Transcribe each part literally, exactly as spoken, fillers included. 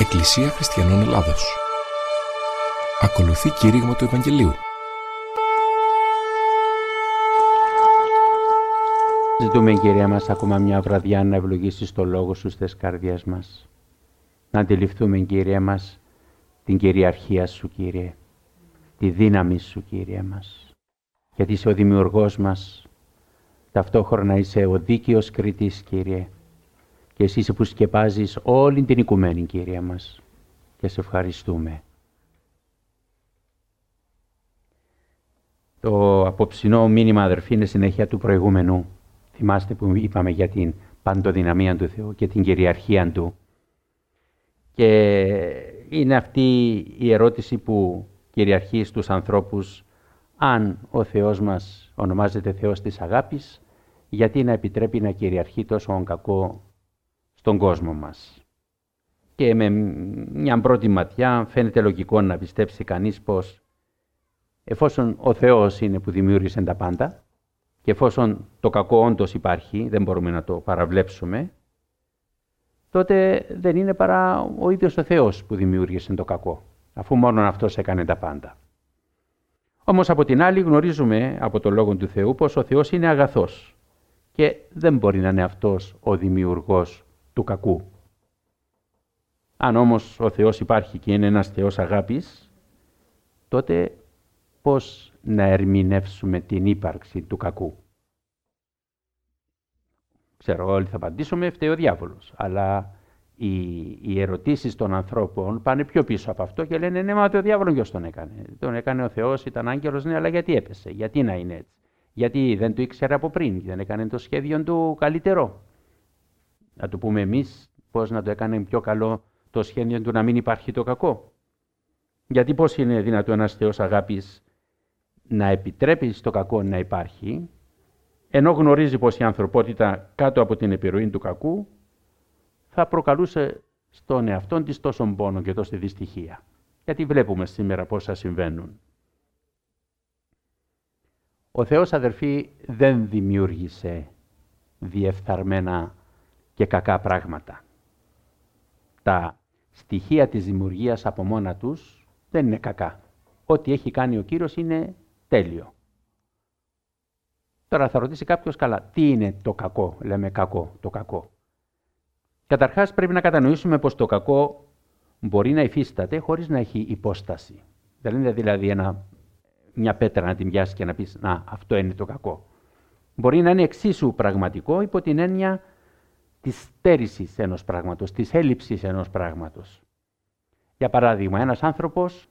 Εκκλησία Χριστιανών Ελλάδος. Ακολουθεί κήρυγμα του Ευαγγελίου. Ζητούμε, Κύριε μας, ακόμα μια βραδιά να ευλογήσεις το Λόγο Σου στις καρδιές μας. Να αντιληφθούμε, Κύριε μας, την κυριαρχία Σου, Κύριε, τη δύναμη Σου, Κύριε μας. Γιατί είσαι ο Δημιουργός μας, ταυτόχρονα είσαι ο δίκαιος κριτής, Κύριε, και εσύ είσαι που σκεπάζεις όλη την οικουμένη, Κύριε μας, και σε ευχαριστούμε. Το απόψινό μήνυμα, αδερφοί, είναι συνέχεια του προηγούμενου. Θυμάστε που είπαμε για την παντοδυναμία του Θεού και την κυριαρχία Του. Και είναι αυτή η ερώτηση που κυριαρχεί στους ανθρώπους, αν ο Θεός μας ονομάζεται Θεός της αγάπης, γιατί να επιτρέπει να κυριαρχεί τόσο κακό στον κόσμο μας. Και με μια πρώτη ματιά φαίνεται λογικό να πιστέψει κανείς πως εφόσον ο Θεός είναι που δημιούργησε τα πάντα και εφόσον το κακό όντως υπάρχει, δεν μπορούμε να το παραβλέψουμε, τότε δεν είναι παρά ο ίδιος ο Θεός που δημιούργησε το κακό, αφού μόνον Αυτός έκανε τα πάντα. Όμως από την άλλη γνωρίζουμε από το Λόγο του Θεού πως ο Θεός είναι αγαθός και δεν μπορεί να είναι Αυτός ο δημιουργός του κακού. Αν όμως ο Θεός υπάρχει και είναι ένας Θεός αγάπης, τότε πώς να ερμηνεύσουμε την ύπαρξη του κακού? Ξέρω, όλοι θα απαντήσουμε, φταίει ο διάβολος. Αλλά οι, οι ερωτήσεις των ανθρώπων πάνε πιο πίσω από αυτό και λένε ναι, μα ο διάβολος ποιος τον έκανε? Τον έκανε ο Θεός, ήταν άγγελος, ναι, αλλά γιατί έπεσε? Γιατί να είναι έτσι? Γιατί δεν το ήξερε από πριν? Δεν έκανε το σχέδιο του καλύτερο? Να το πούμε εμείς πώς να το έκανε πιο καλό το σχέδιο του να μην υπάρχει το κακό? Γιατί πώς είναι δυνατό ένας Θεός αγάπης να επιτρέπει στο κακό να υπάρχει, ενώ γνωρίζει πως η ανθρωπότητα κάτω από την επιρροή του κακού θα προκαλούσε στον εαυτόν της τόσο πόνο και τόση δυστυχία? Γιατί βλέπουμε σήμερα πόσα συμβαίνουν. Ο Θεός, αδερφοί, δεν δημιούργησε διεφθαρμένα και κακά πράγματα. Τα στοιχεία της δημιουργίας από μόνα τους δεν είναι κακά. Ό,τι έχει κάνει ο Κύριος είναι τέλειο. Τώρα θα ρωτήσει κάποιος, καλά, τι είναι το κακό? Λέμε κακό, το κακό. Καταρχάς πρέπει να κατανοήσουμε πως το κακό μπορεί να υφίσταται χωρίς να έχει υπόσταση. Δεν είναι δηλαδή ένα, μια πέτρα να την πιάσει και να πεις να, αυτό είναι το κακό. Μπορεί να είναι εξίσου πραγματικό υπό την έννοια της στέρησης ενός πράγματος, της έλλειψης ενός πράγματος. Για παράδειγμα, ένας άνθρωπος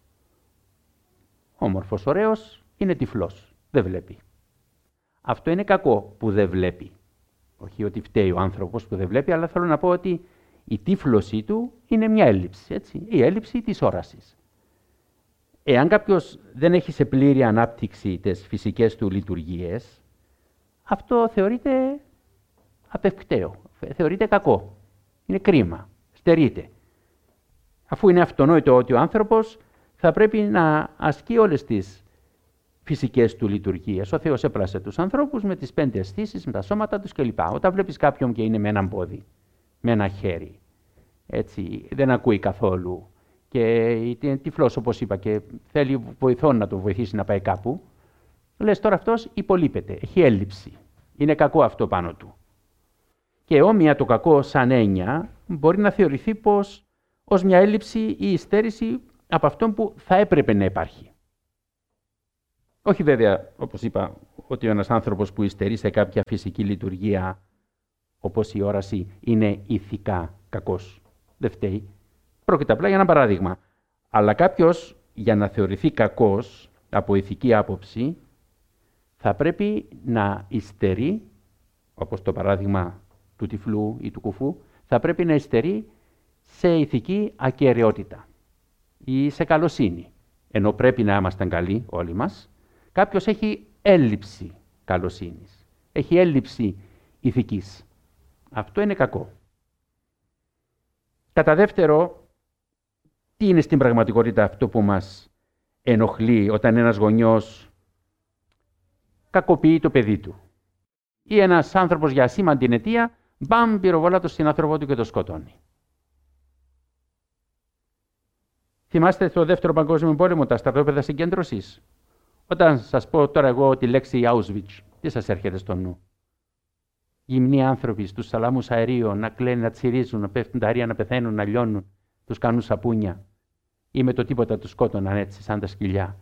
όμορφος, ωραίος, είναι τυφλός, δεν βλέπει. Αυτό είναι κακό που δεν βλέπει. Όχι ότι φταίει ο άνθρωπος που δεν βλέπει, αλλά θέλω να πω ότι η τύφλωσή του είναι μια έλλειψη, έτσι, η έλλειψη της όρασης. Εάν κάποιος δεν έχει σε πλήρη ανάπτυξη τις φυσικές του λειτουργίες, αυτό θεωρείται απευκταίο, θεωρείται κακό, είναι κρίμα, στερείται. Αφού είναι αυτονόητο ότι ο άνθρωπος θα πρέπει να ασκεί όλες τις φυσικές του λειτουργίες. Ο Θεός έπλασε τους ανθρώπους με τις πέντε αισθήσεις, με τα σώματα τους κλπ. Όταν βλέπεις κάποιον και είναι με έναν πόδι, με ένα χέρι, έτσι, δεν ακούει καθόλου και είναι τυφλός όπως είπα και θέλει βοηθό να τον βοηθήσει να πάει κάπου, λες τώρα αυτός υπολείπεται, έχει έλλειψη. Είναι κακό αυτό πάνω του. Και όμοια το κακό σαν έννοια μπορεί να θεωρηθεί πως ως μια έλλειψη ή υστέρηση από αυτόν που θα έπρεπε να υπάρχει. Όχι βέβαια, όπως είπα, ότι ένας άνθρωπος που υστερεί σε κάποια φυσική λειτουργία, όπως η όραση, είναι ηθικά κακός. Δεν φταίει. Πρόκειται απλά για ένα παράδειγμα. Αλλά κάποιος, για να θεωρηθεί κακός από ηθική άποψη, θα πρέπει να υστερεί, όπως το παράδειγμα του τυφλού ή του κουφού, θα πρέπει να υστερεί σε ηθική ακεραιότητα ή σε καλοσύνη. Ενώ πρέπει να είμαστε καλοί όλοι μας, κάποιος έχει έλλειψη καλοσύνης, έχει έλλειψη ηθικής. Αυτό είναι κακό. Κατά δεύτερο, τι είναι στην πραγματικότητα αυτό που μας ενοχλεί όταν ένας γονιός κακοποιεί το παιδί του? Ή ένας άνθρωπος για ασήμαντη αιτία, μπαμ, πυροβολά το συνάνθρωπό του και το σκοτώνει. Θυμάστε στο Δεύτερο Παγκόσμιο Πόλεμο τα στρατόπεδα συγκέντρωσης? Όταν σας πω τώρα εγώ τη λέξη Auschwitz, τι σας έρχεται στο νου? Γυμνοί άνθρωποι στους σαλάμους αερίων να κλαίνουν, να τσιρίζουν, να πέφτουν τα αέρια, να πεθαίνουν, να λιώνουν, τους κάνουν σαπούνια ή με το τίποτα τους σκότωναν έτσι σαν τα σκυλιά.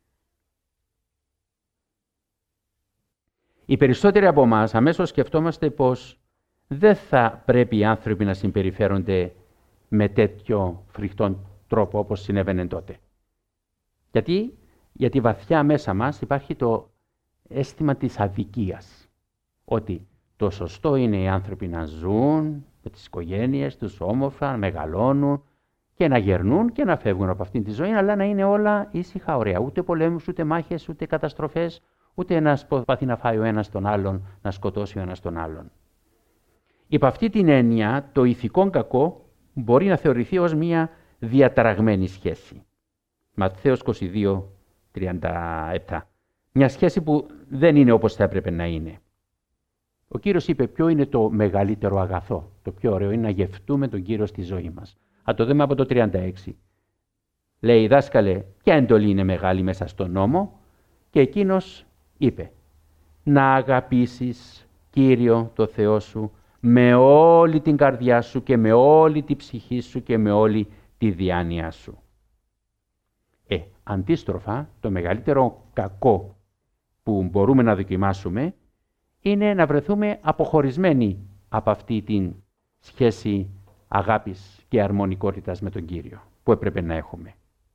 Οι περισσότεροι από εμάς αμέσως σκεφτόμαστε πως δεν θα πρέπει οι άνθρωποι να συμπεριφέρονται με τέτοιο φρικτό τρόπο όπως συνέβαινε τότε. Γιατί? Γιατί βαθιά μέσα μας υπάρχει το αίσθημα της αδικίας. Ότι το σωστό είναι οι άνθρωποι να ζουν με τις οικογένειες τους όμορφα, να μεγαλώνουν και να γερνούν και να φεύγουν από αυτήν τη ζωή, αλλά να είναι όλα ήσυχα, ωραία. Ούτε πολέμους, ούτε μάχες, ούτε καταστροφές, ούτε ένας προσπαθεί να φάει ο ένας τον άλλον, να σκοτώσει ο ένας τον άλλον. Υπ' αυτή την έννοια, το ηθικό κακό μπορεί να θεωρηθεί ως μια διαταραγμένη σχέση. Ματθαίος είκοσι δύο τριάντα επτά. Μια σχέση που δεν είναι όπως θα έπρεπε να είναι. Ο Κύριος είπε ποιο είναι το μεγαλύτερο αγαθό. Το πιο ωραίο είναι να γευτούμε τον Κύριο στη ζωή μας. Α το δούμε από το τριάντα έξι. Λέει, δάσκαλε, ποια εντολή είναι μεγάλη μέσα στον νόμο? Και εκείνος είπε, να αγαπήσεις Κύριο το Θεό σου με όλη την καρδιά σου και με όλη την ψυχή σου και με όλη τη διάνοια σου. Ε, αντίστροφα, το μεγαλύτερο κακό που μπορούμε να δοκιμάσουμε είναι να βρεθούμε αποχωρισμένοι από αυτή την σχέση αγάπης και αρμονικότητας με τον Κύριο που έπρεπε να έχουμε.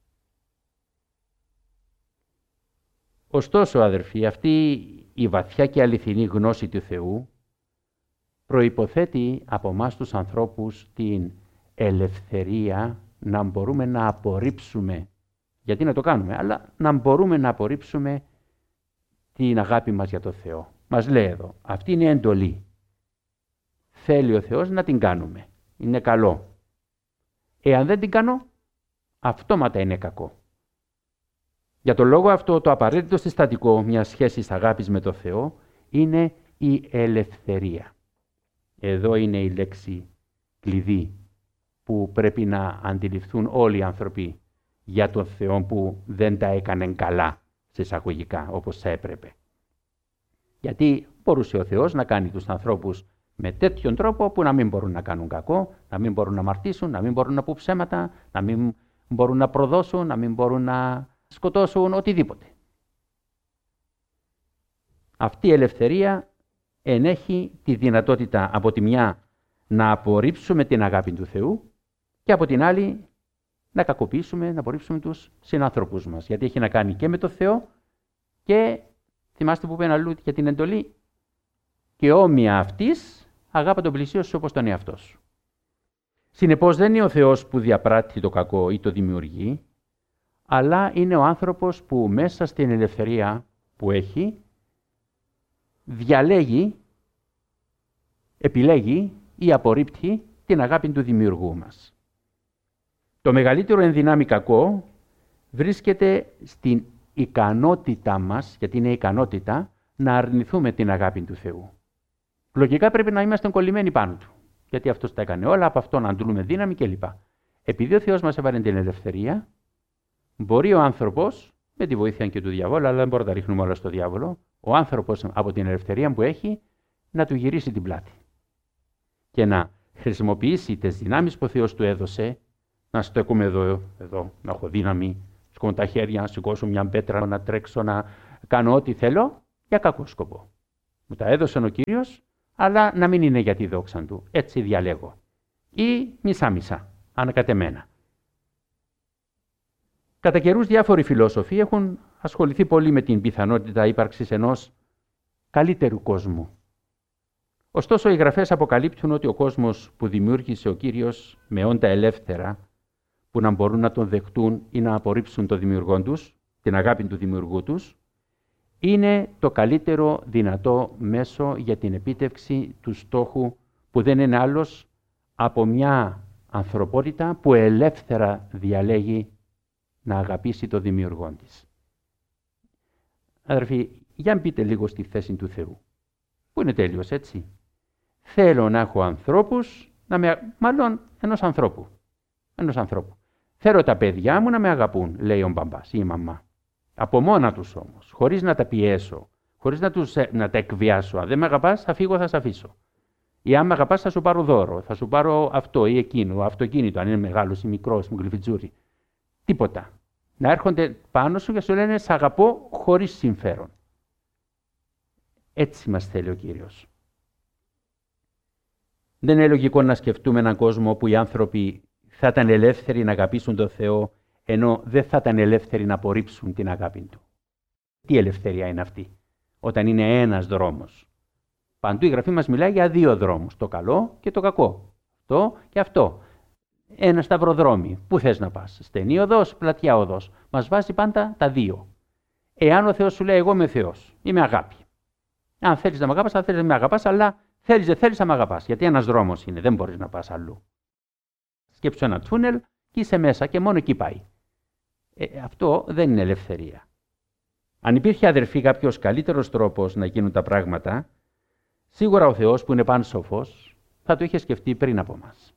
Ωστόσο, αδερφοί, αυτή η βαθιά και αληθινή γνώση του Θεού προϋποθέτει από εμάς τους ανθρώπους την ελευθερία να μπορούμε να απορρίψουμε, γιατί να το κάνουμε, αλλά να μπορούμε να απορρίψουμε την αγάπη μας για τον Θεό. Μας λέει εδώ, αυτή είναι η εντολή. Θέλει ο Θεός να την κάνουμε. Είναι καλό. Εάν δεν την κάνω, αυτόματα είναι κακό. Για τον λόγο αυτό, το απαραίτητο συστατικό μιας σχέσης αγάπης με τον Θεό είναι η ελευθερία. Εδώ είναι η λέξη κλειδί που πρέπει να αντιληφθούν όλοι οι άνθρωποι για τον Θεό που δεν τα έκανε καλά, σε εισαγωγικά, όπως θα έπρεπε. Γιατί μπορούσε ο Θεός να κάνει τους ανθρώπους με τέτοιον τρόπο που να μην μπορούν να κάνουν κακό, να μην μπορούν να αμαρτήσουν, να μην μπορούν να πούν ψέματα, να μην μπορούν να προδώσουν, να μην μπορούν να σκοτώσουν, οτιδήποτε. Αυτή η ελευθερία ενέχει τη δυνατότητα από τη μια να απορρίψουμε την αγάπη του Θεού και από την άλλη να κακοποιήσουμε, να απορρίψουμε τους συνάνθρωπους μας. Γιατί έχει να κάνει και με το Θεό και θυμάστε που είπε αλλού για την εντολή και όμοια αυτής αγάπα τον πλησίο σου όπως τον εαυτό σου. Συνεπώς δεν είναι ο Θεός που διαπράττει το κακό ή το δημιουργεί, αλλά είναι ο άνθρωπος που μέσα στην ελευθερία που έχει διαλέγει, επιλέγει ή απορρίπτει την αγάπη του δημιουργού μας. Το μεγαλύτερο ενδυνάμει κακό βρίσκεται στην ικανότητα μας, γιατί είναι ικανότητα, να αρνηθούμε την αγάπη του Θεού. Λογικά πρέπει να είμαστε κολλημένοι πάνω του, γιατί αυτός τα έκανε όλα, από αυτό να αντλούμε δύναμη κλπ. Επειδή ο Θεός μας έβαλε την ελευθερία, μπορεί ο άνθρωπος, με τη βοήθεια και του διαβόλου, αλλά δεν μπορούμε να τα ρίχνουμε όλα στο διάβολο, ο άνθρωπος από την ελευθερία που έχει να του γυρίσει την πλάτη και να χρησιμοποιήσει τις δυνάμεις που ο Θεός του έδωσε, να στέκομαι εδώ, εδώ, να έχω δύναμη, σκόνω τα χέρια, να σηκώσω μια πέτρα, να τρέξω, να κάνω ό,τι θέλω, για κακό σκοπό. Μου τα έδωσε ο Κύριος, αλλά να μην είναι για τη δόξα του. Έτσι διαλέγω. Ή μισά-μισά, ανακατεμένα. Κατά καιρούς διάφοροι φιλόσοφοι έχουν ασχοληθεί πολύ με την πιθανότητα ύπαρξης ενός καλύτερου κόσμου. Ωστόσο, οι γραφές αποκαλύπτουν ότι ο κόσμος που δημιούργησε ο Κύριος με όντα ελεύθερα, που να μπορούν να τον δεχτούν ή να απορρίψουν τον δημιουργό τους, την αγάπη του δημιουργού τους, είναι το καλύτερο δυνατό μέσο για την επίτευξη του στόχου που δεν είναι άλλος από μια ανθρωπότητα που ελεύθερα διαλέγει να αγαπήσει το δημιουργό της. Αδερφοί, για μπείτε λίγο στη θέση του Θεού, που είναι τέλειος, έτσι. Θέλω να έχω ανθρώπους, να με, μάλλον ενός ανθρώπου, ενός ανθρώπου. Θέλω τα παιδιά μου να με αγαπούν, λέει ο μπαμπάς ή η μαμά. Από μόνα τους όμως, χωρίς να τα πιέσω, χωρίς να, τους, να τα εκβιάσω. Αν δεν με αγαπάς, θα φύγω, θα σε αφήσω. Ή αν με αγαπάς, θα σου πάρω δώρο, θα σου πάρω αυτό ή εκείνο, αυτοκίνητο, αν είναι μεγάλος ή μικρός, μου γλυφιτζούρι. Τίποτα. Να έρχονται πάνω σου και σου λένε «Σ' αγαπώ χωρίς συμφέρον». Έτσι μας θέλει ο Κύριος. Δεν είναι λογικό να σκεφτούμε έναν κόσμο όπου οι άνθρωποι θα ήταν ελεύθεροι να αγαπήσουν τον Θεό, ενώ δεν θα ήταν ελεύθεροι να απορρίψουν την αγάπη Του. Τι ελευθερία είναι αυτή, όταν είναι ένας δρόμος. Παντού η Γραφή μας μιλάει για δύο δρόμους, το καλό και το κακό. Αυτό και αυτό. Ένα σταυροδρόμι. Πού θες να πας, στενή οδός, πλατιά οδός. Μας βάζει πάντα τα δύο. Εάν ο Θεός σου λέει: Εγώ είμαι Θεός, είμαι αγάπη. Αν θέλεις να με αγαπάς, αν θέλεις να με αγαπάς, αλλά θέλεις δεν θέλεις να με αγαπάς. Γιατί ένας δρόμος είναι, δεν μπορείς να πας αλλού. Σκέψου ένα τούνελ και είσαι μέσα και μόνο εκεί πάει. Ε, αυτό δεν είναι ελευθερία. Αν υπήρχε, αδερφοί, κάποιος καλύτερος τρόπος να γίνουν τα πράγματα, σίγουρα ο Θεός που είναι πανσοφός θα το είχε σκεφτεί πριν από μας.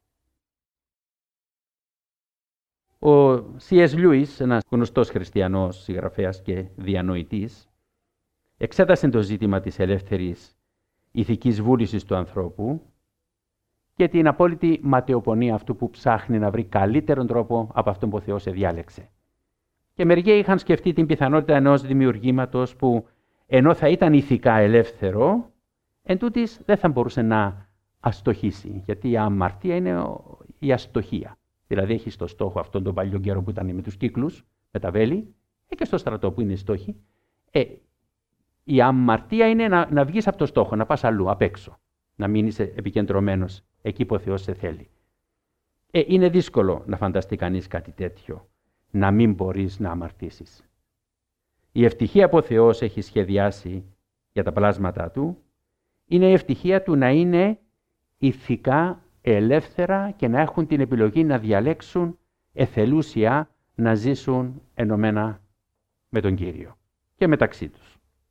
Ο Σι Ες Λιούις, ένας γνωστός χριστιανός συγγραφέας και διανοητής, εξέτασε το ζήτημα της ελεύθερης ηθικής βούλησης του ανθρώπου και την απόλυτη ματαιοπονία αυτού που ψάχνει να βρει καλύτερον τρόπο από αυτόν που ο Θεός εδιάλεξε. Και μερικοί είχαν σκεφτεί την πιθανότητα ενός δημιουργήματος που, ενώ θα ήταν ηθικά ελεύθερο, εν τούτης δεν θα μπορούσε να αστοχήσει, γιατί η αμαρτία είναι η αστοχία. Δηλαδή έχει στο στόχο αυτόν τον παλιό καιρό που ήταν με τους κύκλους, με τα βέλη, και στο στρατό που είναι οι στόχοι. Ε, η αμαρτία είναι να, να βγεις από το στόχο, να πας αλλού, απ' έξω. Να μην είσαι επικεντρωμένος εκεί που ο Θεός σε θέλει. Ε, είναι δύσκολο να φανταστεί κανείς κάτι τέτοιο, να μην μπορείς να αμαρτήσεις. Η ευτυχία που ο Θεός έχει σχεδιάσει για τα πλάσματα Του είναι η ευτυχία Του να είναι ηθικά ελεύθερα και να έχουν την επιλογή να διαλέξουν εθελούσια να ζήσουν ενωμένα με τον Κύριο και μεταξύ τους.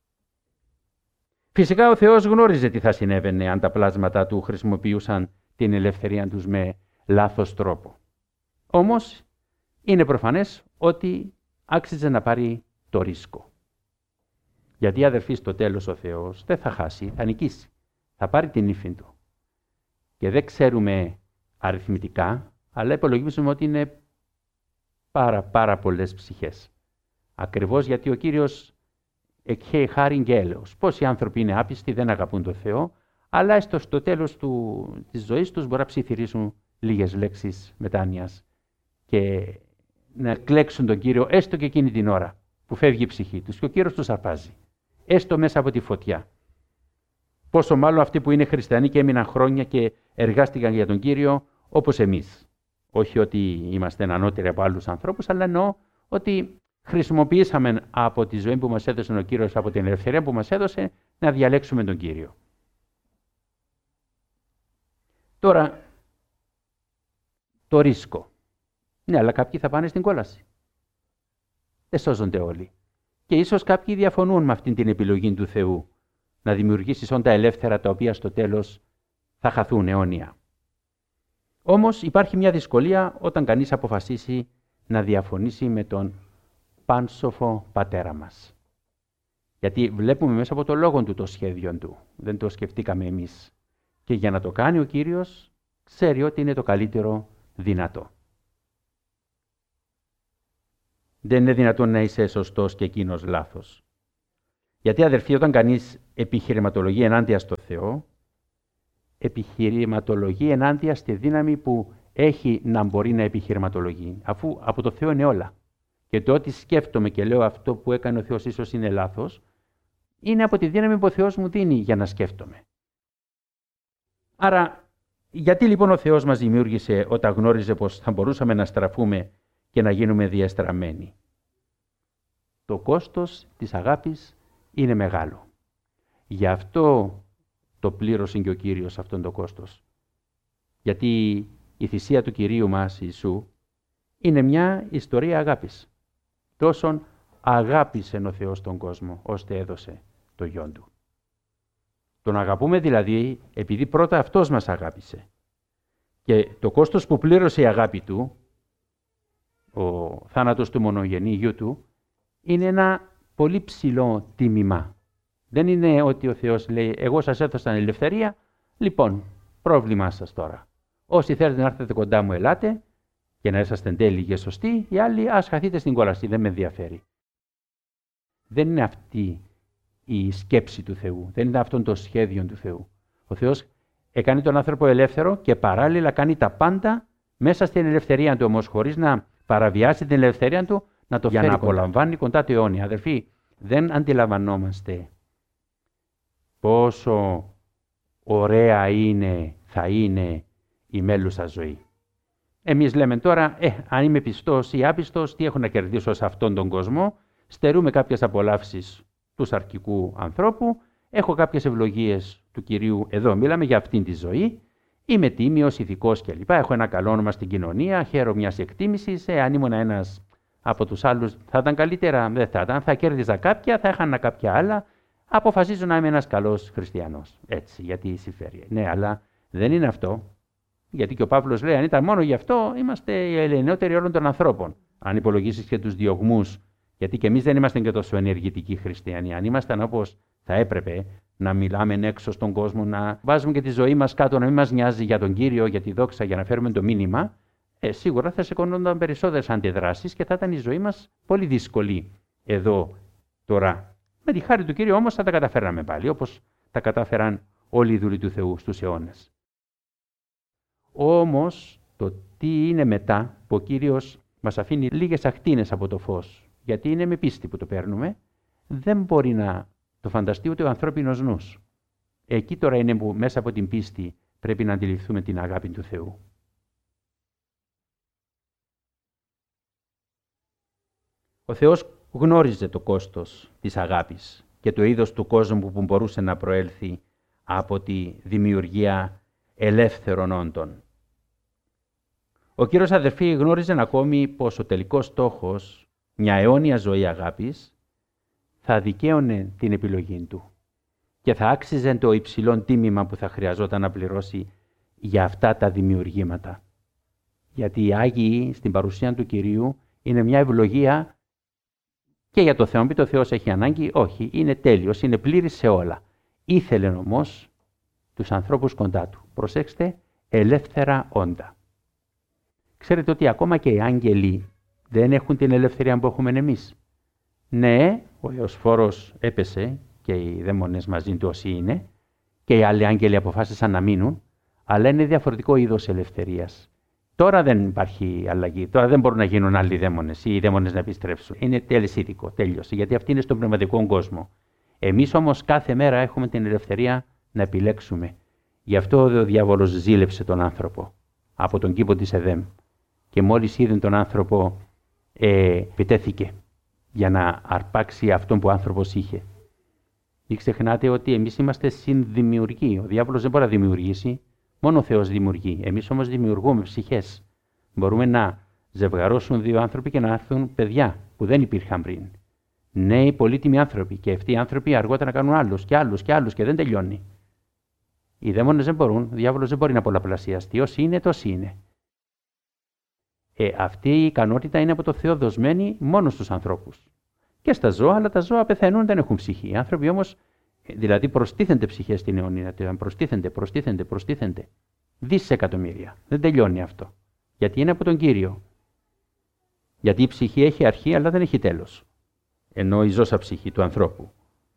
Φυσικά ο Θεός γνώριζε τι θα συνέβαινε αν τα πλάσματα Του χρησιμοποιούσαν την ελευθερία τους με λάθος τρόπο. Όμως είναι προφανές ότι άξιζε να πάρει το ρίσκο. Γιατί αδερφοί, στο τέλος ο Θεός δεν θα χάσει, θα νικήσει. Θα πάρει την ύφη Του. Και δεν ξέρουμε αριθμητικά, αλλά υπολογίζουμε ότι είναι πάρα πάρα πολλές ψυχές. Ακριβώς γιατί ο Κύριος εκχέει χάριν και έλεος. Πόσοι άνθρωποι είναι άπιστοι, δεν αγαπούν τον Θεό, αλλά έστω στο τέλος του, της ζωής τους μπορεί να ψιθυρίσουν λίγες λέξεις μετάνοιας και να κλέξουν τον Κύριο έστω και εκείνη την ώρα που φεύγει η ψυχή τους και ο Κύριος τους αρπάζει, έστω μέσα από τη φωτιά. Πόσο μάλλον αυτοί που είναι χριστιανοί και έμειναν χρόνια και εργάστηκαν για τον Κύριο όπως εμείς. Όχι ότι είμαστε ανώτεροι από άλλους ανθρώπους, αλλά εννοώ ότι χρησιμοποιήσαμε από τη ζωή που μας έδωσε ο Κύριος, από την ελευθερία που μας έδωσε, να διαλέξουμε τον Κύριο. Τώρα, το ρίσκο. Ναι, αλλά κάποιοι θα πάνε στην κόλαση. Δεν σώζονται όλοι. Και ίσως κάποιοι διαφωνούν με αυτήν την επιλογή του Θεού, να δημιουργήσεις όντα ελεύθερα τα οποία στο τέλος θα χαθούν αιώνια. Όμως υπάρχει μια δυσκολία όταν κανείς αποφασίσει να διαφωνήσει με τον πάνσοφο πατέρα μας. Γιατί βλέπουμε μέσα από το λόγο του το σχέδιο του. Δεν το σκεφτήκαμε εμείς. Και για να το κάνει ο Κύριος ξέρει ότι είναι το καλύτερο δυνατό. Δεν είναι δυνατόν να είσαι σωστός και εκείνος λάθος. Γιατί αδερφοί, όταν κανείς επιχειρηματολογεί ενάντια στο Θεό, επιχειρηματολογεί ενάντια στη δύναμη που έχει να μπορεί να επιχειρηματολογεί, αφού από το Θεό είναι όλα. Και το ότι σκέφτομαι και λέω αυτό που έκανε ο Θεός ίσως είναι λάθος, είναι από τη δύναμη που ο Θεός μου δίνει για να σκέφτομαι. Άρα, γιατί λοιπόν ο Θεός μας δημιούργησε όταν γνώριζε πως θα μπορούσαμε να στραφούμε και να γίνουμε διεστραμμένοι? Το κόστος της αγάπης είναι μεγάλο. Γι' αυτό το πλήρωσε και ο Κύριος αυτόν το κόστος. Γιατί η θυσία του Κυρίου μας Ιησού είναι μια ιστορία αγάπης. Τόσον αγάπησε ο Θεός τον κόσμο, ώστε έδωσε το Υιόν Του. Τον αγαπούμε δηλαδή επειδή πρώτα Αυτός μας αγάπησε. Και το κόστος που πλήρωσε η αγάπη Του ο θάνατος του μονογενή γιού του είναι ένα πολύ ψηλό τίμημα. Δεν είναι ότι ο Θεός λέει εγώ σας έδωσα την ελευθερία, λοιπόν πρόβλημά σας τώρα. Όσοι θέλετε να έρθετε κοντά μου ελάτε και να είσαστε τέλειοι και σωστοί, οι άλλοι ας χαθείτε στην κόλαση, δεν με ενδιαφέρει. Δεν είναι αυτή η σκέψη του Θεού, δεν είναι αυτό το σχέδιο του Θεού. Ο Θεός έκανε τον άνθρωπο ελεύθερο και παράλληλα κάνει τα πάντα μέσα στην ελευθερία του όμως, χωρίς να παραβιάσει την ελευθερία του, να το για φέρει να απολαμβάνει κοντά του αιώνια. Αδερφοί, δεν αντιλαμβανόμαστε πόσο ωραία είναι, θα είναι η μέλουσα ζωή. Εμείς λέμε τώρα, ε, αν είμαι πιστός ή άπιστος, τι έχω να κερδίσω σε αυτόν τον κόσμο, στερούμε κάποιες απολαύσεις του σαρκικού ανθρώπου, έχω κάποιες ευλογίες του Κυρίου, εδώ μιλάμε για αυτήν τη ζωή, είμαι τίμιος, ηθικός κλπ. Έχω ένα καλό όνομα στην κοινωνία, χαίρομαι μιας εκτίμησης, ε, αν ήμουν ένας από τους άλλους θα ήταν καλύτερα, δεν θα ήταν, θα κέρδιζα κάποια, θα έχανα κάποια άλλα, αποφασίζω να είμαι ένας καλός χριστιανός. Έτσι, γιατί συμφέρει. Ναι, αλλά δεν είναι αυτό. Γιατί και ο Παύλος λέει, αν ήταν μόνο γι' αυτό, είμαστε οι ελεηνότεροι όλων των ανθρώπων. Αν υπολογίσεις και τους διωγμούς, γιατί και εμείς δεν είμαστε και τόσο ενεργητικοί χριστιανοί. Αν ήμασταν όπως θα έπρεπε να μιλάμε έξω στον κόσμο, να βάζουμε και τη ζωή μας κάτω, να μην μας νοιάζει για τον Κύριο, για τη δόξα, για να φέρουμε το μήνυμα, ε, σίγουρα θα σηκώνονταν περισσότερες αντιδράσεις και θα ήταν η ζωή μας πολύ δύσκολη εδώ τώρα. Με τη χάρη του Κύριου όμως θα τα καταφέραμε πάλι, όπως τα κατάφεραν όλοι οι δούλοι του Θεού στους αιώνες. Όμως το τι είναι μετά που ο Κύριος μας αφήνει λίγες ακτίνες από το φως, γιατί είναι με πίστη που το παίρνουμε, δεν μπορεί να το φανταστεί ούτε ο ανθρώπινος νους. Εκεί τώρα είναι που μέσα από την πίστη πρέπει να αντιληφθούμε την αγάπη του Θεού. Ο Θεός γνώριζε το κόστος της αγάπης και το είδος του κόσμου που μπορούσε να προέλθει από τη δημιουργία ελεύθερων όντων. Ο Κύριος, αδερφοί, γνώριζε ακόμη πως ο τελικός στόχος, μια αιώνια ζωή αγάπης, θα δικαίωνε την επιλογή του και θα άξιζε το υψηλό τίμημα που θα χρειαζόταν να πληρώσει για αυτά τα δημιουργήματα. Γιατί οι Άγιοι στην παρουσία του Κυρίου είναι μια ευλογία και για το Θεό. Πει το Θεός έχει ανάγκη, όχι, είναι τέλειος, είναι πλήρης σε όλα. Ήθελε όμως τους ανθρώπους κοντά του. Προσέξτε, ελεύθερα όντα. Ξέρετε ότι ακόμα και οι άγγελοι δεν έχουν την ελευθερία που έχουμε εμείς. Ναι, ο Ιωσφόρος έπεσε και οι δαίμονες μαζί του όσοι είναι και οι άλλοι άγγελοι αποφάσισαν να μείνουν, αλλά είναι διαφορετικό είδος ελευθερίας. Τώρα δεν υπάρχει αλλαγή, τώρα δεν μπορούν να γίνουν άλλοι δαίμονες ή οι δαίμονες να επιστρέψουν. Είναι τελεσίδικο, τέλειωσε, γιατί αυτή είναι στον πνευματικό κόσμο. Εμείς όμως κάθε μέρα έχουμε την ελευθερία να επιλέξουμε. Γι' αυτό ο διάβολος ζήλεψε τον άνθρωπο από τον κήπο της Εδέμ. Και μόλις είδε τον άνθρωπο, ε, επιτέθηκε για να αρπάξει αυτόν που ο άνθρωπος είχε. Μην ξεχνάτε ότι εμείς είμαστε συνδημιουργοί. Ο διάβολος δεν μπορεί να δημιουργήσει, μόνο ο Θεός δημιουργεί. Εμείς όμως δημιουργούμε ψυχές. Μπορούμε να ζευγαρώσουν δύο άνθρωποι και να έρθουν παιδιά που δεν υπήρχαν πριν. Νέοι πολύτιμοι άνθρωποι. Και αυτοί οι άνθρωποι αργότερα να κάνουν άλλους και άλλους και άλλους και δεν τελειώνει. Οι δαίμονες δεν μπορούν, ο διάβολος δεν μπορεί να πολλαπλασιαστεί. Όσοι είναι, τόσοι είναι. Ε, αυτή η ικανότητα είναι από το Θεό δοσμένη μόνο στους ανθρώπους. Και στα ζώα, αλλά τα ζώα πεθαίνουν, δεν έχουν ψυχή. Οι άνθρωποι όμως, δηλαδή προστίθενται ψυχές στην αιώνια, προστίθενται, προστίθενται, προστίθενται. Δισεκατομμύρια. Δεν τελειώνει αυτό. Γιατί είναι από τον Κύριο. Γιατί η ψυχή έχει αρχή, αλλά δεν έχει τέλος. Ενώ η ζώσα ψυχή του ανθρώπου.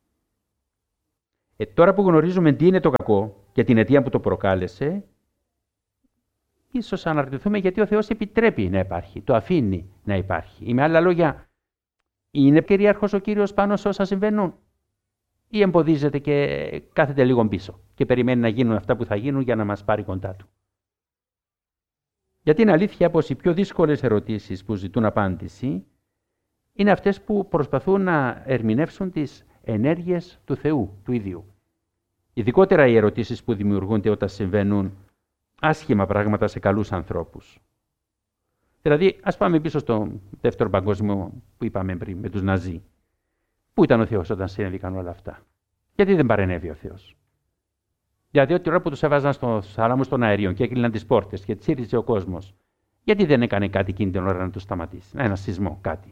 Ε, τώρα που γνωρίζουμε τι είναι το κακό και την αιτία που το προκάλεσε, ίσως αναρωτηθούμε γιατί ο Θεός επιτρέπει να υπάρχει, το αφήνει να υπάρχει. Ή με άλλα λόγια, είναι κυρίαρχος ο Κύριος πάνω σε όσα συμβαίνουν ή εμποδίζεται και κάθεται λίγο πίσω και περιμένει να γίνουν αυτά που θα γίνουν για να μας πάρει κοντά του. Γιατί είναι αλήθεια πως οι πιο δύσκολες ερωτήσεις που ζητούν απάντηση είναι αυτές που προσπαθούν να ερμηνεύσουν τις ενέργειες του Θεού, του ίδιου. Ειδικότερα οι ερωτήσεις που δημιουργούνται όταν συμβαίνουν άσχημα πράγματα σε καλούς ανθρώπους. Δηλαδή, ας πάμε πίσω στο δεύτερο παγκόσμιο που είπαμε πριν με τους Ναζί. Πού ήταν ο Θεός όταν συνέβηκαν όλα αυτά? Γιατί δεν παρενέβη ο Θεός? Δηλαδή, ότι ώρα που τους έβαζαν στο θάλαμο των αερίων και έκλειναν τις πόρτες και τσίριζε ο κόσμος, Γιατί δεν έκανε κάτι εκείνη την ώρα να το σταματήσει, ένα σεισμό, κάτι.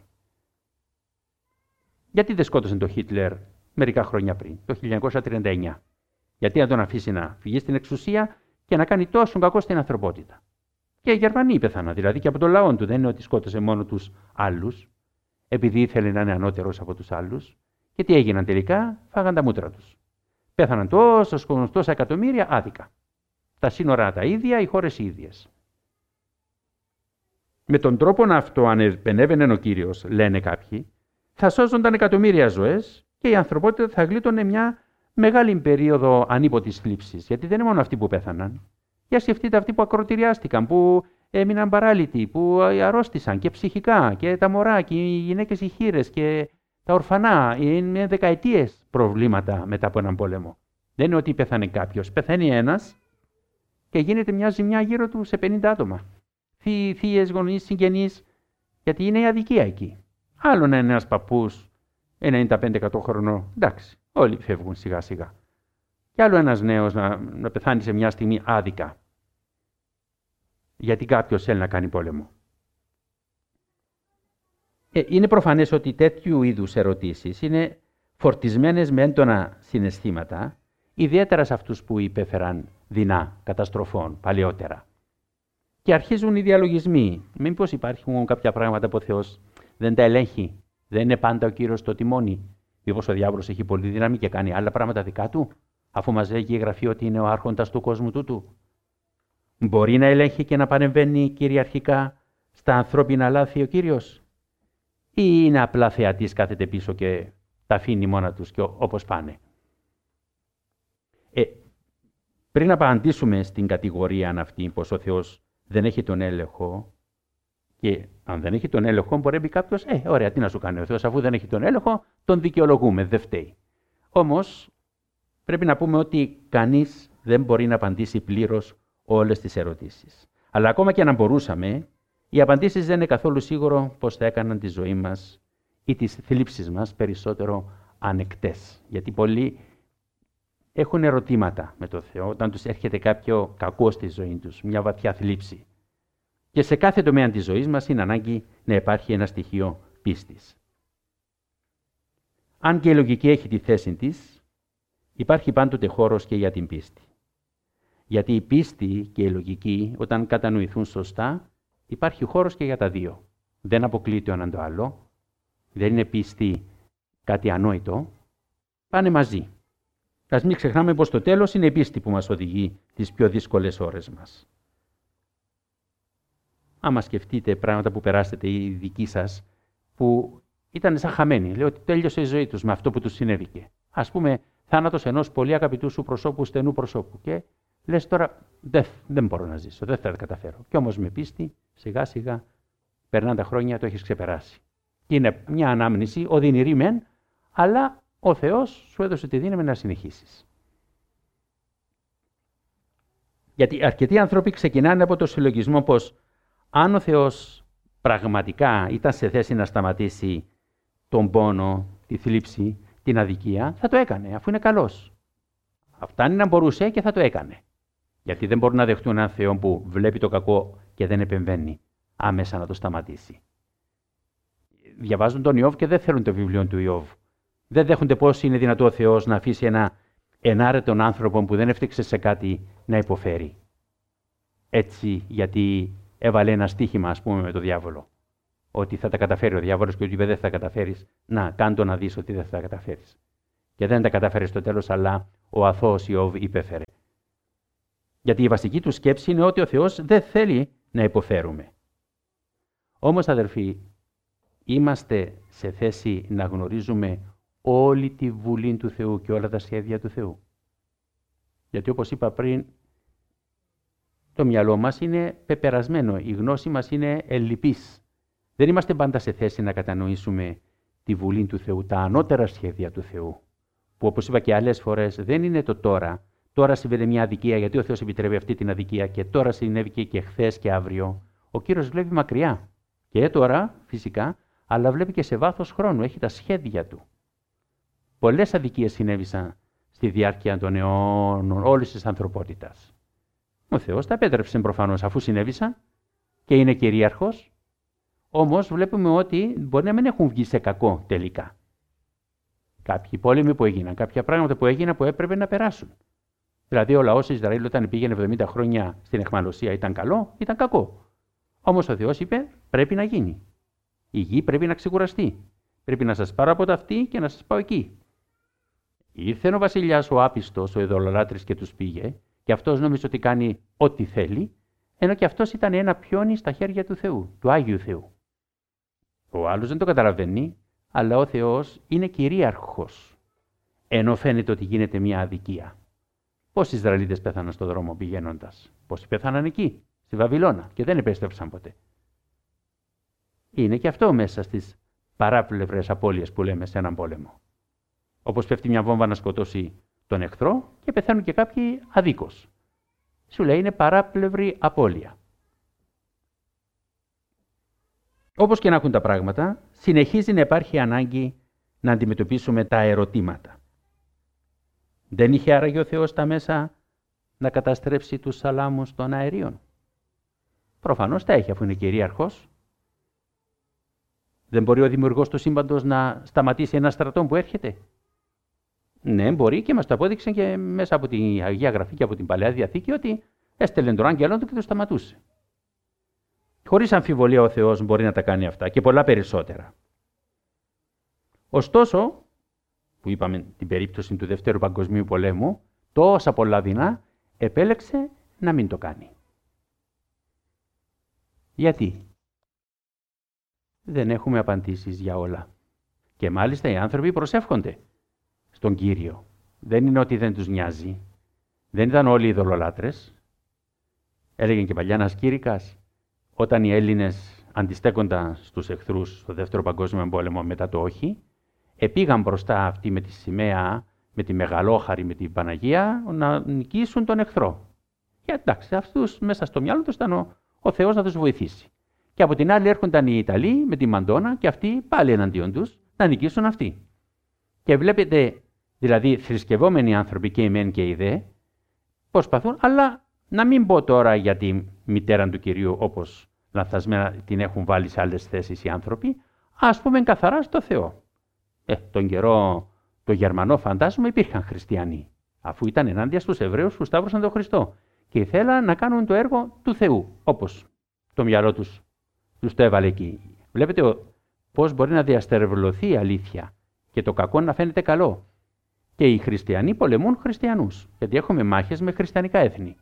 Γιατί δεν σκότωσε τον Χίτλερ μερικά χρόνια πριν, το χίλια εννιακόσια τριάντα εννιά. Γιατί να τον αφήσει να φυγεί στην εξουσία και να κάνει τόσο κακό στην ανθρωπότητα. Και οι Γερμανοί πέθαναν, δηλαδή και από τον λαό του. Δεν είναι ότι σκότωσε μόνο τους άλλους, επειδή ήθελε να είναι ανώτερος από τους άλλους. Και τι έγιναν τελικά, φάγαν τα μούτρα τους. Πέθαναν τόσος κόσμος, τόσα εκατομμύρια άδικα. Τα σύνορα τα ίδια, οι χώρες οι ίδιες. Με τον τρόπο αυτό, αν επενέβαινε ο Κύριος, λένε κάποιοι, θα σώζονταν εκατομμύρια ζωές και η ανθρωπότητα θα γλίτωνε μια μεγάλη περίοδο ανίποτης θλίψης. Γιατί δεν είναι μόνο αυτοί που πέθαναν. Για σκεφτείτε αυτοί που ακροτηριάστηκαν, που έμειναν παράλυτοι, που αρρώστησαν και ψυχικά, και τα μωρά, και οι γυναίκες οι χήρες, και τα ορφανά. Είναι δεκαετίες προβλήματα μετά από έναν πόλεμο. Δεν είναι ότι πέθανε κάποιος. Πεθαίνει ένας και γίνεται μια ζημιά γύρω του σε πενήντα άτομα. Θείες, γονείς, συγγενείς, γιατί είναι η αδικία εκεί. Άλλο να είναι ένας παππούς ενενήντα πέντε εκατό χρονών, εντάξει, όλοι φεύγουν σιγά σιγά. Και άλλο ένας νέος να, να πεθάνει σε μια στιγμή άδικα. Γιατί κάποιος θέλει να κάνει πόλεμο. Ε, είναι προφανές ότι τέτοιου είδους ερωτήσεις είναι φορτισμένες με έντονα συναισθήματα, ιδιαίτερα σε αυτούς που υπέφεραν δεινά καταστροφών παλαιότερα. Και αρχίζουν οι διαλογισμοί. Μήπως υπάρχουν κάποια πράγματα που ο Θεός δεν τα ελέγχει, δεν είναι πάντα ο Κύριος στο τιμόνι. Μήπως ο διάβολος έχει πολύ δύναμη και κάνει άλλα πράγματα δικά του, αφού μας λέγει η Γραφή ότι είναι ο άρχοντας του κόσμου τούτου. Μπορεί να ελέγχει και να παρεμβαίνει κυριαρχικά στα ανθρώπινα λάθη ο Κύριος, ή είναι απλά θεατής, κάθεται πίσω και τα αφήνει μόνα τους και όπως πάνε. Ε, πριν απαντήσουμε στην κατηγορία αυτή πως ο Θεός δεν έχει τον έλεγχο, και αν δεν έχει τον έλεγχο, μπορεί να πει κάποιος, ε, ωραία, τι να σου κάνει ο Θεός, αφού δεν έχει τον έλεγχο, τον δικαιολογούμε, δεν φταίει. Όμως, πρέπει να πούμε ότι κανείς δεν μπορεί να απαντήσει πλήρως όλες τις ερωτήσεις. Αλλά ακόμα και αν μπορούσαμε, οι απαντήσεις δεν είναι καθόλου σίγουρο πως θα έκαναν τη ζωή μας ή τις θλίψεις μας περισσότερο ανεκτές. Γιατί πολλοί έχουν ερωτήματα με τον Θεό όταν τους έρχεται κάποιο κακό στη ζωή τους, μια βαθιά θλίψη. Και σε κάθε τομέα της ζωής μας είναι ανάγκη να υπάρχει ένα στοιχείο πίστης. Αν και η λογική έχει τη θέση της, υπάρχει πάντοτε χώρος και για την πίστη. Γιατί η πίστη και η λογική, όταν κατανοηθούν σωστά, υπάρχει χώρος και για τα δύο. Δεν αποκλείεται ο έναν το άλλο, δεν είναι πίστη κάτι ανόητο, πάνε μαζί. Ας μην ξεχνάμε πως το τέλος είναι η πίστη που μας οδηγεί τις πιο δύσκολες ώρες μας. Άμα σκεφτείτε πράγματα που περάσετε οι δικοί σας, που ήταν σαν χαμένοι, λέω ότι τέλειωσε η ζωή τους με αυτό που τους συνέβηκε. Ας πούμε, θάνατος ενός πολύ αγαπητού σου προσώπου, στενού προσώπου. Και λες τώρα, δεν, δεν μπορώ να ζήσω, δεν θα τα καταφέρω. Κι όμως με πίστη, σιγά σιγά, περνάνε τα χρόνια, το έχεις ξεπεράσει. Και είναι μια ανάμνηση, οδυνηρή μεν, αλλά ο Θεός σου έδωσε τη δύναμη να συνεχίσεις. Γιατί αρκετοί άνθρωποι ξεκινάνε από το συλλογισμό πως αν ο Θεός πραγματικά ήταν σε θέση να σταματήσει τον πόνο, τη θλίψη, την αδικία, θα το έκανε, αφού είναι καλός. Φτάνει να μπορούσε και θα το έκανε. Γιατί δεν μπορούν να δεχτούν έναν Θεό που βλέπει το κακό και δεν επεμβαίνει άμεσα να το σταματήσει. Διαβάζουν τον Ιώβ και δεν θέλουν το βιβλίο του Ιώβ. Δεν δέχονται πώς είναι δυνατό ο Θεός να αφήσει ένα ενάρετον άνθρωπο που δεν έφτιαξε σε κάτι να υποφέρει. Έτσι, γιατί έβαλε ένα στοίχημα, ας πούμε, με τον διάβολο. Ότι θα τα καταφέρει ο διάβολος και ότι δεν θα τα καταφέρεις. Να, κάντο να δεις ότι δεν θα τα καταφέρεις. Και δεν τα καταφέρει στο τέλος, αλλά ο αθώος Ιώβ υπέφερε. Γιατί η βασική του σκέψη είναι ότι ο Θεός δεν θέλει να υποφέρουμε. Όμως, αδερφοί, είμαστε σε θέση να γνωρίζουμε όλη τη βουλή του Θεού και όλα τα σχέδια του Θεού. Γιατί όπως είπα πριν, το μυαλό μας είναι πεπερασμένο, η γνώση μας είναι ελλειπής. Δεν είμαστε πάντα σε θέση να κατανοήσουμε τη βουλή του Θεού, τα ανώτερα σχέδια του Θεού. Που όπως είπα και άλλες φορές δεν είναι το τώρα. Τώρα συμβαίνει μια αδικία γιατί ο Θεός επιτρέπει αυτή την αδικία και τώρα συνέβηκε και χθες και αύριο. Ο Κύριος βλέπει μακριά. Και τώρα φυσικά, αλλά βλέπει και σε βάθος χρόνου, έχει τα σχέδια του. Πολλές αδικίες συνέβησαν στη διάρκεια των αιώνων όλης της ανθρωπότητας. Ο Θεός τα επέτρεψε προφανώς αφού συνέβησαν και είναι κυρίαρχος, όμως βλέπουμε ότι μπορεί να μην έχουν βγει σε κακό τελικά. Κάποιοι πόλεμοι που έγιναν, κάποια πράγματα που έγιναν που έπρεπε να περάσουν. Δηλαδή ο λαός Ισραήλ όταν πήγαινε εβδομήντα χρόνια στην αιχμαλωσία ήταν καλό, ήταν κακό. Όμως ο Θεός είπε πρέπει να γίνει. Η γη πρέπει να ξεκουραστεί. Πρέπει να σας πάρω από τα αυτή και να σας πάω εκεί. Ήρθε ο βασιλιάς ο άπιστος, ο ειδωλολάτρης και τους πήγε και αυτός νόμιζε ότι κάνει ό,τι θέλει, ενώ και αυτός ήταν ένα πιόνι στα χέρια του Θεού, του Άγιου Θεού. Ο άλλος δεν το καταλαβαίνει, αλλά ο Θεός είναι κυρίαρχος, ενώ φαίνεται ότι γίνεται μια αδικία. Πόσοι Ισραηλίτες πέθαναν στον δρόμο πηγαίνοντας, πόσοι πέθαναν εκεί, στη Βαβυλώνα και δεν επέστρεψαν ποτέ. Είναι και αυτό μέσα στις παράπλευρες απώλειες που λέμε σε έναν πόλεμο. Όπως πέφτει μια βόμβα να σκοτώσει τον εχθρό και πεθαίνουν και κάποιοι αδίκως. Σου λέει είναι παράπλευρη απώλεια. Όπως και να έχουν τα πράγματα, συνεχίζει να υπάρχει ανάγκη να αντιμετωπίσουμε τα ερωτήματα. Δεν είχε άραγε ο Θεός τα μέσα να καταστρέψει τους σαλάμους των αερίων? Προφανώς τα έχει αφού είναι κυρίαρχος. Δεν μπορεί ο δημιουργός του σύμπαντος να σταματήσει ένα στρατό που έρχεται? Ναι, μπορεί και μας το απόδειξε και μέσα από την Αγία Γραφή και από την Παλαιά Διαθήκη ότι έστελνε τον άγγελό του και το σταματούσε. Χωρίς αμφιβολία ο Θεός μπορεί να τα κάνει αυτά και πολλά περισσότερα. Ωστόσο, που είπαμε την περίπτωση του Δευτέρου Παγκοσμίου Πολέμου, τόσα πολλά δεινά επέλεξε να μην το κάνει. Γιατί? Δεν έχουμε απαντήσεις για όλα. Και μάλιστα οι άνθρωποι προσεύχονται στον Κύριο. Δεν είναι ότι δεν τους νοιάζει. Δεν ήταν όλοι ειδωλολάτρες. Έλεγε και παλιά ένας κήρυκας, όταν οι Έλληνες αντιστέκονταν στους εχθρούς στο Δεύτερο Παγκόσμιο Πόλεμο μετά το όχι, επήγαν μπροστά αυτοί με τη σημαία, με τη μεγαλόχαρη, με την Παναγία, να νικήσουν τον εχθρό. Και εντάξει, αυτούς μέσα στο μυαλό τους ήταν ο, ο Θεός να τους βοηθήσει. Και από την άλλη έρχονταν οι Ιταλοί με τη Μαντόνα και αυτοί πάλι εναντίον τους να νικήσουν αυτοί. Και βλέπετε, δηλαδή θρησκευόμενοι άνθρωποι και οι μεν και οι δε, προσπαθούν, αλλά να μην πω τώρα για τη μητέρα του Κυρίου όπως λανθασμένα την έχουν βάλει σε άλλες θέσεις οι άνθρωποι, ας πούμε καθαρά στο Θεό. Ε, τον καιρό το Γερμανό φαντάζομαι υπήρχαν χριστιανοί, αφού ήταν ενάντια στους Εβραίους που σταύρωσαν τον Χριστό και ήθελαν να κάνουν το έργο του Θεού, όπως το μυαλό τους τους το έβαλε εκεί. Βλέπετε πώς μπορεί να διαστερευλωθεί η αλήθεια και το κακό να φαίνεται καλό. Και οι χριστιανοί πολεμούν χριστιανούς, γιατί έχουμε μάχες με χριστιανικά έθνη.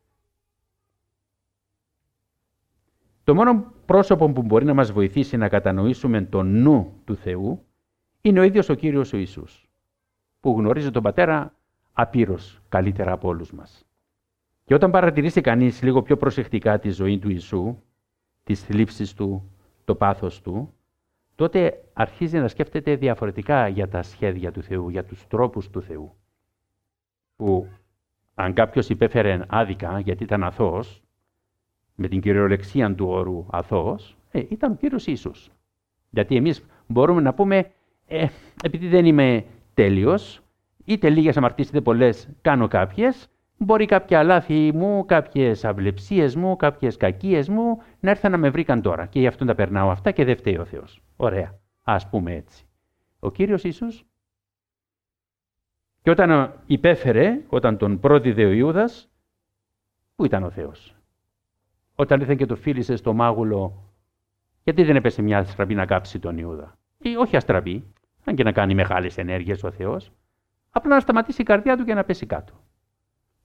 Το μόνο πρόσωπο που μπορεί να μας βοηθήσει να κατανοήσουμε το νου του Θεού είναι ο ίδιος ο Κύριος ο Ιησούς, που γνωρίζει τον Πατέρα απείρως καλύτερα από όλους μας. Και όταν παρατηρήσει κανείς λίγο πιο προσεκτικά τη ζωή του Ιησού, τις θλίψεις του, το πάθος του, τότε αρχίζει να σκέφτεται διαφορετικά για τα σχέδια του Θεού, για τους τρόπους του Θεού. Που αν κάποιος υπέφερε άδικα γιατί ήταν αθώος, με την κυριολεξία του όρου αθώος, ε, ήταν ο Κύριος Ιησούς. Γιατί εμείς μπορούμε να πούμε, ε, επειδή δεν είμαι τέλειος, είτε λίγες αμαρτίες είτε πολλές κάνω κάποιες, μπορεί κάποια λάθη μου, κάποιες αυλεψίες μου, κάποιες κακίες μου να έρθουν να με βρήκαν τώρα και γι' αυτό τα περνάω αυτά και δεν φταίει ο Θεός. Ωραία, ας πούμε έτσι. Ο Κύριος Ιησούς, και όταν υπέφερε, όταν τον πρόδιδε ο Ιούδας, πού ήταν ο Θεός? Όταν ήρθε και το φίλησε στο μάγουλο, γιατί δεν έπεσε μια αστραπή να κάψει τον Ιούδα? Ή όχι αστραπή, αν και να κάνει μεγάλες ενέργειες ο Θεός, απλά να σταματήσει η καρδιά του και να πέσει κάτω.